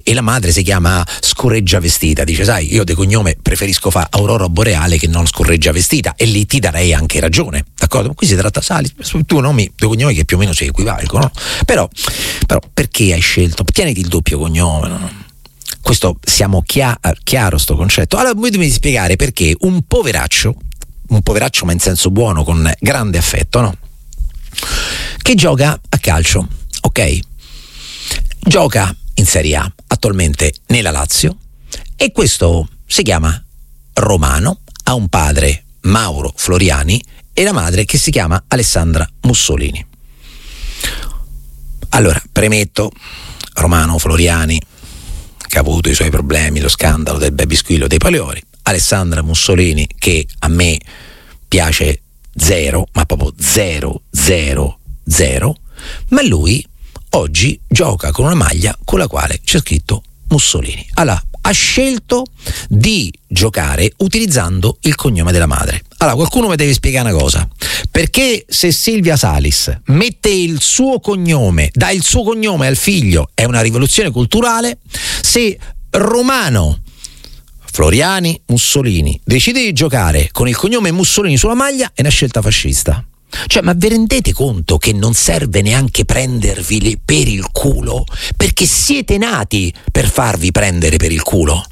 e la madre si chiama Scorreggia Vestita, dice sai, io di cognome preferisco fare Aurora Boreale che non Scorreggia Vestita, e lì ti darei anche ragione, d'accordo? Qui si tratta su due nomi, due cognomi che più o meno si equivalgono, però perché hai scelto? Tieniti il doppio cognome, no? Questo siamo chiaro sto concetto. Allora voi dovete spiegare perché un poveraccio ma in senso buono, con grande affetto, no? Che gioca a calcio, ok? Gioca in Serie A attualmente nella Lazio, e questo si chiama Romano, ha un padre, Mauro Floriani, e la madre che si chiama Alessandra Mussolini. Allora, premetto, Romano Floriani che ha avuto i suoi problemi, lo scandalo del baby squillo dei Paleori, Alessandra Mussolini che a me piace zero, ma proprio zero, ma lui oggi gioca con una maglia con la quale c'è scritto Mussolini. Allora, ha scelto di giocare utilizzando il cognome della madre. Allora, qualcuno mi deve spiegare una cosa: perché se Silvia Salis mette il suo cognome, dà il suo cognome al figlio, è una rivoluzione culturale, se Romano Floriani Mussolini decide di giocare con il cognome Mussolini sulla maglia, è una scelta fascista? Cioè, ma vi rendete conto che non serve neanche prendervi per il culo? Perché siete nati per farvi prendere per il culo.